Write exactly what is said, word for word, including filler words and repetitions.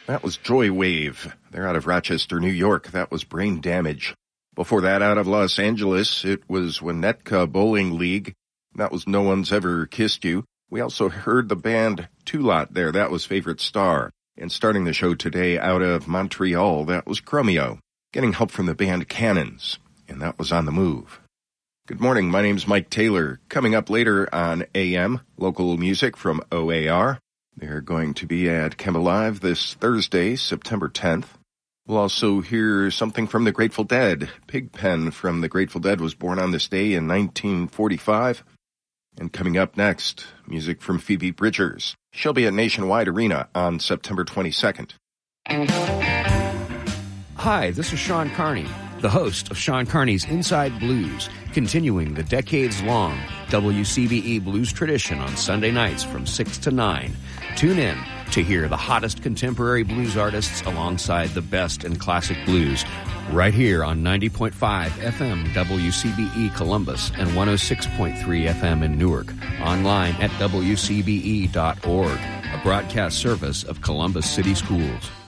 That was Joy Wave. They're out of Rochester, New York. That was Brain Damage. Before that, out of Los Angeles, it was Winnetka Bowling League. That was No One's Ever Kissed You. We also heard the band Two-Lot there. That was Favorite Star. And starting the show today out of Montreal, that was Chromeo. Getting help from the band Cannons. And that was On the Move. Good morning. My name's Mike Taylor. Coming up later on A M, local music from O A R. They're going to be at Kemba Live this Thursday, September tenth. We'll also hear something from the Grateful Dead. Pigpen from the Grateful Dead was born on this day in nineteen forty-five. And coming up next, music from Phoebe Bridgers. She'll be at Nationwide Arena on September twenty-second. Hi, this is Sean Carney, the host of Sean Carney's Inside Blues, continuing the decades-long W C B E blues tradition on Sunday nights from six to nine. Tune in to hear the hottest contemporary blues artists alongside the best in classic blues, right here on ninety point five F M W C B E Columbus and one oh six point three F M in Newark, online at W C B E dot org, a broadcast service of Columbus City Schools.